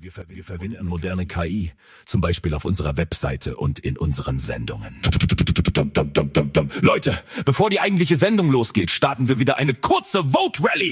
Wir verwenden moderne KI, zum Beispiel auf unserer Webseite und in unseren Sendungen. Leute, bevor die eigentliche Sendung losgeht, starten wir wieder eine kurze Vote Rally.